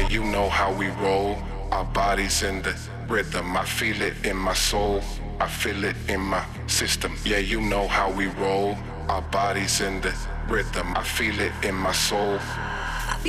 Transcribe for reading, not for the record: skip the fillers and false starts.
you know how we roll. Our bodies in the rhythm. I feel it in my soul. I feel it in my system. Yeah, you know how we roll. Our bodies in the rhythm. I feel it in my soul.